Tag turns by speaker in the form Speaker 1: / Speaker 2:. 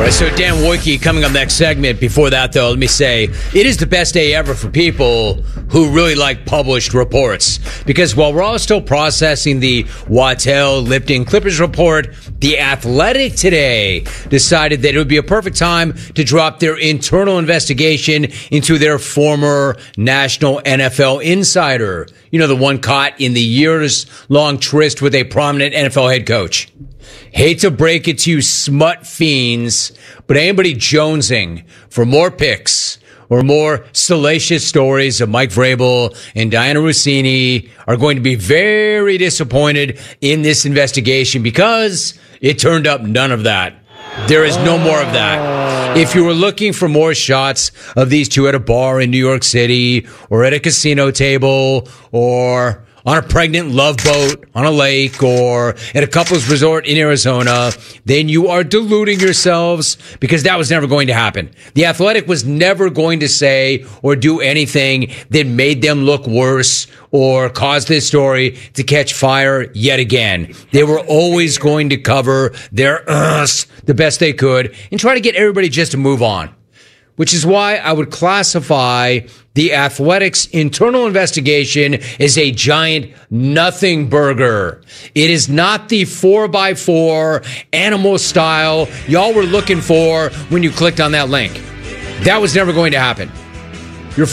Speaker 1: right, so Dan Wojcicki coming up next segment. Before that, though, let me say it is the best day ever for people who really like published reports. Because while we're all still processing the Waddell Lipton Clippers report, The Athletic today decided that it would be a perfect time to drop their internal investigation into their former national NFL insider. You know, the one caught in the years-long tryst with a prominent NFL head coach. Hate to break it to you smut fiends, but anybody jonesing for more picks or more salacious stories of Mike Vrabel and Diana Rossini are going to be very disappointed in this investigation because it turned up none of that. There is no more of that. If you were looking for more shots of these two at a bar in New York City or at a casino table or on a pregnant love boat on a lake or at a couple's resort in Arizona, then you are deluding yourselves because that was never going to happen. The Athletic was never going to say or do anything that made them look worse or cause this story to catch fire yet again. They were always going to cover their the best they could and try to get everybody just to move on. Which is why I would classify the Athletic's internal investigation as a giant nothing burger. It is not the 4x4 animal style y'all were looking for when you clicked on that link. That was never going to happen.